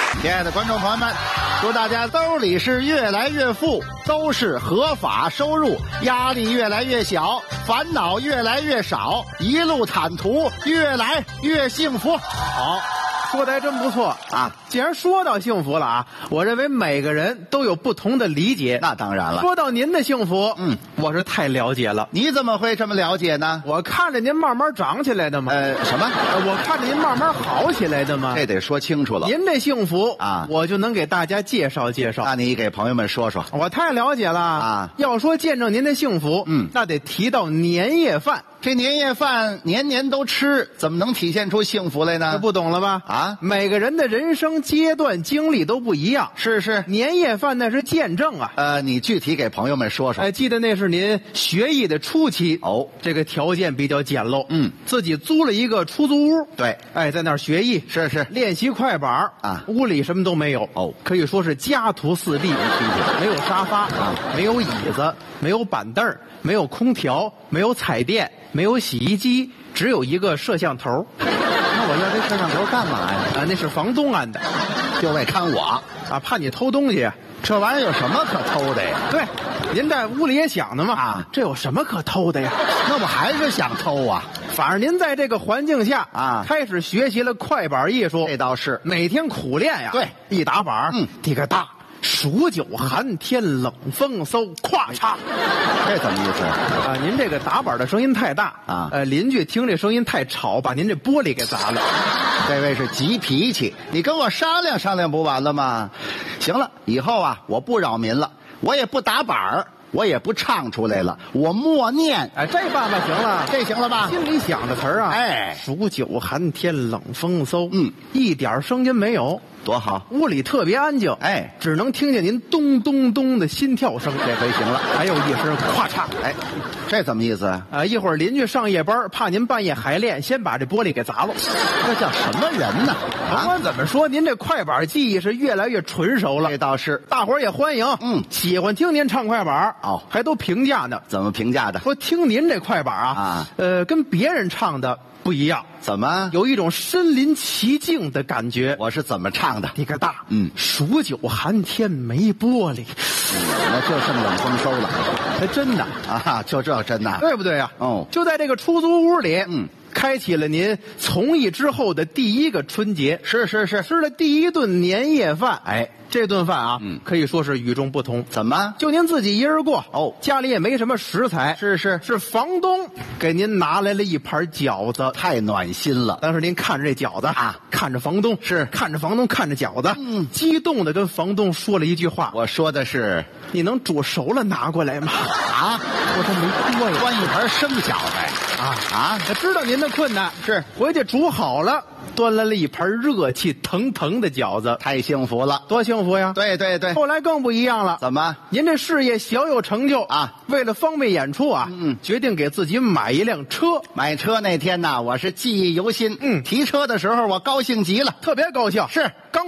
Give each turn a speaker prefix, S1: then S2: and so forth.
S1: 亲爱的观众朋友们，祝大家兜里是越来越富，都是合法收入，压力越来越小，烦恼越来越少，一路坦途，越来越幸福。
S2: 好，说的还真不错啊！既然说到幸福了啊，我认为每个人都有不同的理解。
S1: 那当然了。
S2: 说到您的幸福，我是太了解了。
S1: 你怎么会这么了解呢？
S2: 我看着您慢慢长起来的嘛。
S1: 什么？
S2: 我看着您慢慢好起来的嘛。
S1: 这得说清楚了。
S2: 您这幸福
S1: 啊，
S2: 我就能给大家介绍介绍。
S1: 那你给朋友们说说。
S2: 我太了解了
S1: 啊！
S2: 要说见证您的幸福，那得提到年夜饭。
S1: 这年夜饭年年都吃，怎么能体现出幸福来呢？
S2: 这不懂了吧？
S1: 啊，
S2: 每个人的人生阶段经历都不一样。
S1: 是，
S2: 年夜饭那是见证啊。
S1: 你具体给朋友们说说。
S2: 记得那是您学艺的初期
S1: 哦，
S2: 这个条件比较简陋，自己租了一个出租屋，
S1: 对，
S2: 在那儿学艺，
S1: 是
S2: 练习快板
S1: 啊，
S2: 屋里什么都没有
S1: 哦，
S2: 可以说是家徒四壁，没有沙发啊，没有椅子，没有板凳，没有空调，没有彩电，没有洗衣机，只有一个摄像头。
S1: 那我要这摄像头干嘛呀？
S2: 那是房东安的，
S1: 就为看我
S2: 啊，怕你偷东西。
S1: 这玩意儿有什么可偷的呀？
S2: 对，您在屋里也想的嘛啊，这有什么可偷的呀？
S1: 那我还是想偷啊。
S2: 反正您在这个环境下
S1: 啊，
S2: 开始学习了快板艺术。
S1: 这倒是，
S2: 每天苦练呀。
S1: 对，
S2: 一打板，滴个大。数九寒天冷风嗖，咵嚓，
S1: 这怎么意思
S2: 啊？您这个打板的声音太大
S1: 啊，
S2: 邻居听这声音太吵，把您这玻璃给砸了。
S1: 这位是急脾气，你跟我商量商量不完了吗？行了，以后啊，我不扰民了，我也不打板儿，我也不唱出来了，我默念。
S2: 这办法行了，
S1: 这行了吧？
S2: 心里想的词儿啊，数九寒天冷风嗖，一点声音没有。
S1: 多好，
S2: 屋里特别安静，只能听见您咚咚咚的心跳声，
S1: 这回行了。
S2: 还有一声咵嚓，
S1: 这怎么意思啊？
S2: 一会儿邻居上夜班，怕您半夜还练，先把这玻璃给砸了。
S1: 这叫什么人呢？
S2: 甭管怎么说，您这快板技艺是越来越纯熟了。
S1: 这倒是，
S2: 大伙儿也欢迎，喜欢听您唱快板
S1: 哦，
S2: 还都评价呢。
S1: 怎么评价的？
S2: 说听您这快板啊，跟别人唱的不一样。
S1: 怎么？
S2: 有一种身临其境的感觉。
S1: 我是怎么唱的？
S2: 滴个大，数九寒天没玻璃，
S1: 那就剩冷风嗖了。
S2: 还真的
S1: 啊，就这真的，
S2: 对不对呀？
S1: 哦，
S2: 就在这个出租屋里，开启了您从艺之后的第一个春节。
S1: 是，
S2: 吃了第一顿年夜饭。这顿饭啊，可以说是与众不同。
S1: 怎么？
S2: 就您自己一人过
S1: 哦，
S2: 家里也没什么食材。是房东给您拿来了一盘饺子，
S1: 太暖心了。
S2: 当时您看着这饺子啊，看着房东，看着房东，看着饺子，激动的跟房东说了一句话。
S1: 我说的是，
S2: 你能煮熟了拿过来吗？
S1: 啊，
S2: 我这没锅呀，
S1: 端一盘生饺子啊！
S2: 知道您的困难，
S1: 是
S2: 回去煮好了。端来了一盘热气腾腾的饺子，
S1: 太幸福了，
S2: 多幸福呀！
S1: 对。
S2: 后来更不一样了，
S1: 怎么？
S2: 您这事业小有成就啊！为了方便演出啊，决定给自己买一辆车。
S1: 买车那天呢，我是记忆犹新。提车的时候我高兴极了，
S2: 特别高兴。
S1: 是刚。